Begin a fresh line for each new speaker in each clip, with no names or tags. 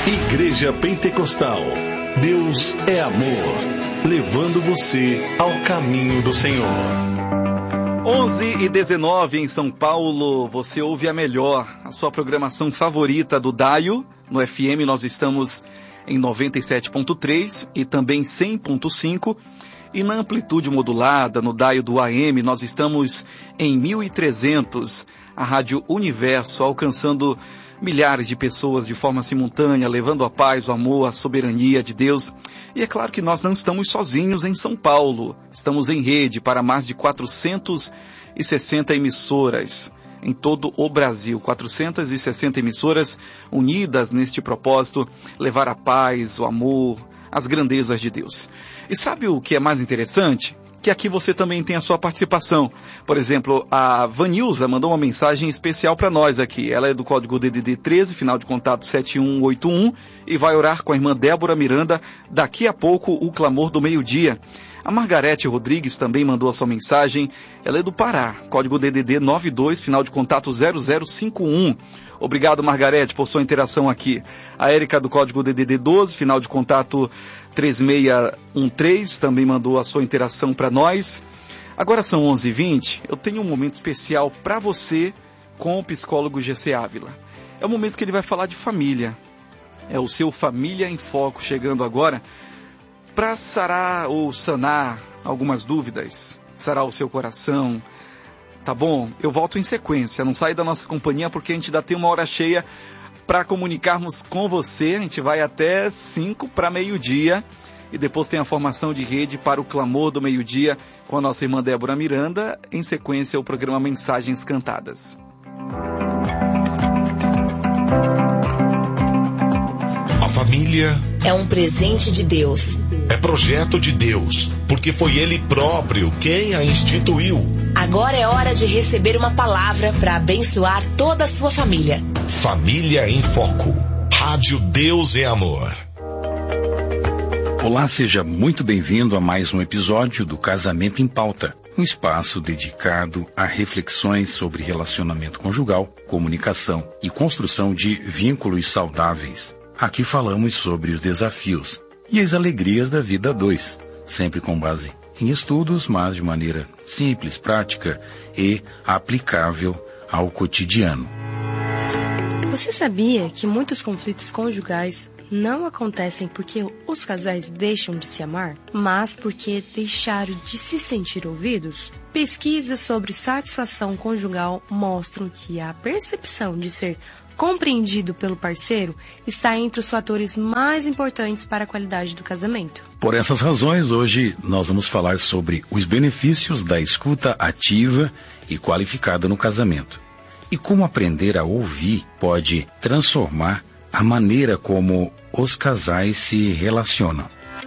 Igreja Pentecostal, Deus é amor, levando você ao caminho do Senhor.
11h19 em São Paulo, você ouve a melhor, a sua programação favorita do Daio. No FM nós estamos em 97.3 e também 100.5. E na amplitude modulada, no Daio do AM, nós estamos em 1300, a Rádio Universo, alcançando milhares de pessoas de forma simultânea, levando a paz, o amor, a soberania de Deus. E é claro que nós não estamos sozinhos em São Paulo. Estamos em rede para mais de 460 emissoras em todo o Brasil. 460 emissoras unidas neste propósito, levar a paz, o amor, as grandezas de Deus. E sabe o que é mais interessante? Que aqui você também tem a sua participação. Por exemplo, a Vanilza mandou uma mensagem especial para nós aqui. Ela é do código DDD 13, final de contato 7181, e vai orar com a irmã Débora Miranda daqui a pouco o clamor do meio-dia. A Margarete Rodrigues também mandou a sua mensagem. Ela é do Pará, código DDD 92, final de contato 0051. Obrigado, Margarete, por sua interação aqui. A Érica do código DDD 12, final de contato 3613, também mandou a sua interação para nós. Agora são 11h20, eu tenho um momento especial para você com o psicólogo GC Ávila. É o momento que ele vai falar de família. É o seu Família em Foco chegando agora para sarar ou sanar algumas dúvidas, sarar o seu coração. Tá bom? Eu volto em sequência, não sai da nossa companhia porque a gente ainda tem uma hora cheia para comunicarmos com você. A gente vai até 5 para meio-dia e depois tem a formação de rede para o clamor do meio-dia com a nossa irmã Débora Miranda. Em sequência, o programa Mensagens Cantadas.
A família
é um presente de Deus.
É projeto de Deus, porque foi Ele próprio quem a instituiu.
Agora é hora de receber uma palavra para abençoar toda a sua família.
Família em Foco. Rádio Deus é Amor.
Olá, seja muito bem-vindo a mais um episódio do Casamento em Pauta, um espaço dedicado a reflexões sobre relacionamento conjugal, comunicação e construção de vínculos saudáveis. Aqui falamos sobre os desafios e as alegrias da vida a dois, sempre com base em estudos, mas de maneira simples, prática e aplicável ao cotidiano.
Você sabia que muitos conflitos conjugais não acontecem porque os casais deixam de se amar, mas porque deixaram de se sentir ouvidos? Pesquisas sobre satisfação conjugal mostram que a percepção de ser compreendido pelo parceiro está entre os fatores mais importantes para a qualidade do casamento.
Por essas razões, hoje nós vamos falar sobre os benefícios da escuta ativa e qualificada no casamento e como aprender a ouvir pode transformar a maneira como os casais se relacionam.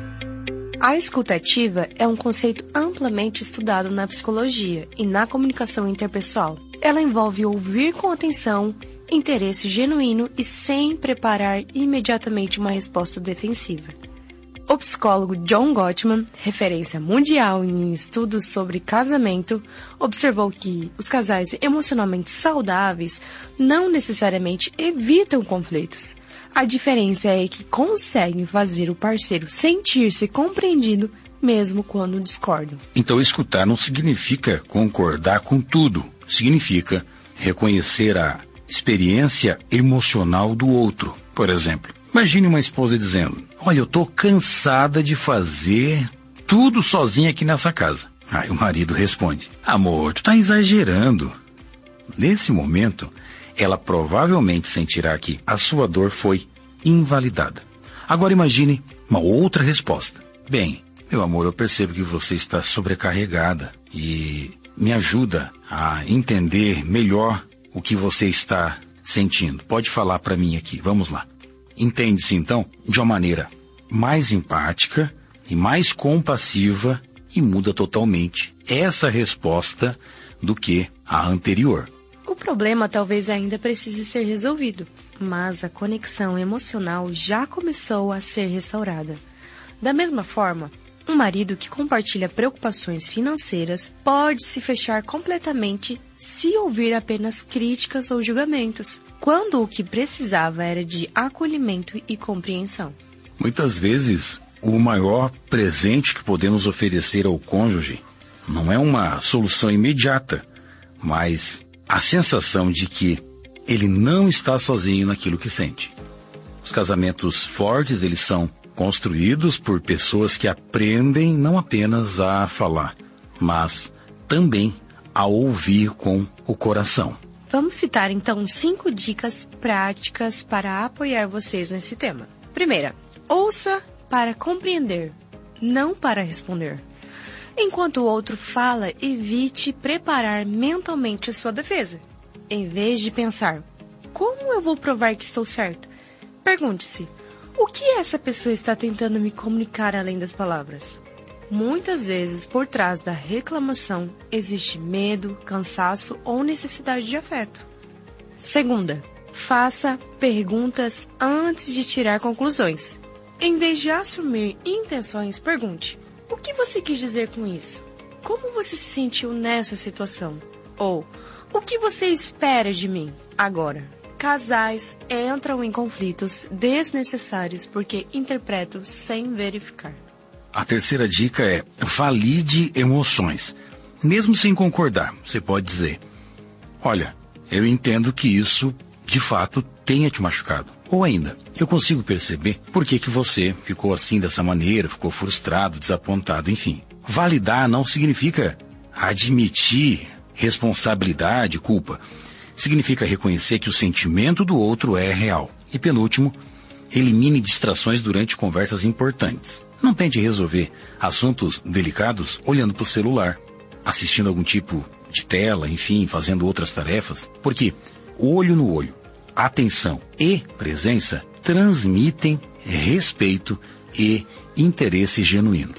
A escuta ativa é um conceito amplamente estudado na psicologia e na comunicação interpessoal. Ela envolve ouvir com atenção, interesse genuíno e sem preparar imediatamente uma resposta defensiva. O psicólogo John Gottman, referência mundial em estudos sobre casamento, observou que os casais emocionalmente saudáveis não necessariamente evitam conflitos. A diferença é que conseguem fazer o parceiro sentir-se compreendido mesmo quando discordam.
Então escutar não significa concordar com tudo, significa reconhecer a experiência emocional do outro. Por exemplo, imagine uma esposa dizendo: olha, eu estou cansada de fazer tudo sozinha aqui nessa casa. Aí o marido responde: amor, tu está exagerando. Nesse momento, ela provavelmente sentirá que a sua dor foi invalidada. Agora imagine uma outra resposta: bem, meu amor, eu percebo que você está sobrecarregada e me ajuda a entender melhor o que você está sentindo. Pode falar para mim aqui, vamos lá. Entende-se então de uma maneira mais empática e mais compassiva e muda totalmente essa resposta do que a anterior.
O problema talvez ainda precise ser resolvido, mas a conexão emocional já começou a ser restaurada. Da mesma forma, Um marido que compartilha preocupações financeiras pode se fechar completamente se ouvir apenas críticas ou julgamentos, quando o que precisava era de acolhimento e compreensão.
Muitas vezes, o maior presente que podemos oferecer ao cônjuge não é uma solução imediata, mas a sensação de que ele não está sozinho naquilo que sente. Os casamentos fortes, eles são construídos por pessoas que aprendem não apenas a falar, mas também a ouvir com o coração.
Vamos citar então 5 dicas práticas para apoiar vocês nesse tema. Primeira, ouça para compreender, não para responder. Enquanto o outro fala, evite preparar mentalmente a sua defesa. Em vez de pensar, como eu vou provar que estou certo? Pergunte-se, o que essa pessoa está tentando me comunicar além das palavras? Muitas vezes, por trás da reclamação, existe medo, cansaço ou necessidade de afeto. Segunda, faça perguntas antes de tirar conclusões. Em vez de assumir intenções, pergunte, o que você quis dizer com isso? Como você se sentiu nessa situação? Ou, o que você espera de mim agora? Casais entram em conflitos desnecessários porque interpretam sem verificar.
A terceira dica é valide emoções. Mesmo sem concordar, você pode dizer, olha, eu entendo que isso de fato tenha te machucado. Ou ainda, eu consigo perceber por que você ficou assim dessa maneira, ficou frustrado, desapontado, enfim. Validar não significa admitir responsabilidade, culpa. Significa reconhecer que o sentimento do outro é real. E penúltimo, elimine distrações durante conversas importantes. Não tente resolver assuntos delicados olhando para o celular, assistindo algum tipo de tela, enfim, fazendo outras tarefas. Porque olho no olho, atenção e presença transmitem respeito e interesse genuíno.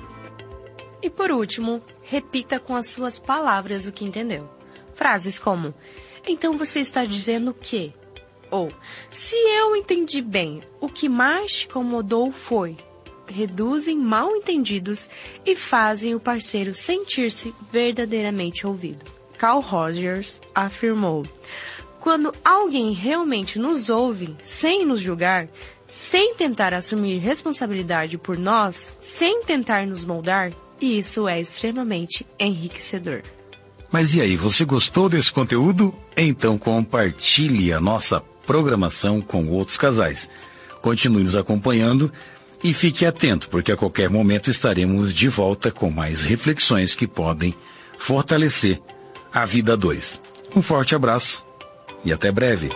E por último, repita com as suas palavras o que entendeu. Frases como, então você está dizendo que? Ou, se eu entendi bem, o que mais te incomodou foi. Reduzem mal-entendidos e fazem o parceiro sentir-se verdadeiramente ouvido. Carl Rogers afirmou, quando alguém realmente nos ouve, sem nos julgar, sem tentar assumir responsabilidade por nós, sem tentar nos moldar, isso é extremamente enriquecedor.
Mas e aí, você gostou desse conteúdo? Então compartilhe a nossa programação com outros casais. Continue nos acompanhando e fique atento, porque a qualquer momento estaremos de volta com mais reflexões que podem fortalecer a vida a dois. Um forte abraço e até breve.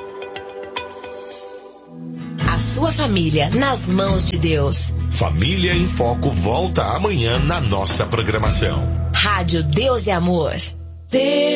A sua família nas mãos de Deus.
Família em Foco volta amanhã na nossa programação.
Rádio Deus e Amor. Deus.